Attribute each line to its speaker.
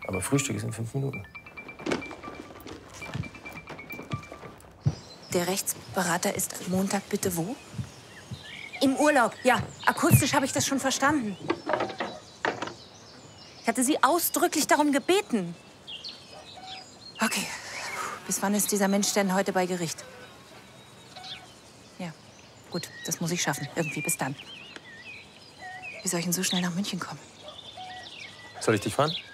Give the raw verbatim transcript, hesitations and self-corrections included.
Speaker 1: Aber Frühstück ist in fünf Minuten.
Speaker 2: Der Rechtsberater ist am Montag bitte wo? Im Urlaub, ja. Akustisch habe ich das schon verstanden. Ich hatte Sie ausdrücklich darum gebeten. Okay. Bis wann ist dieser Mensch denn heute bei Gericht? Ja, gut, das muss ich schaffen. Irgendwie, bis dann. Wie soll ich denn so schnell nach München kommen?
Speaker 1: Soll ich dich fahren?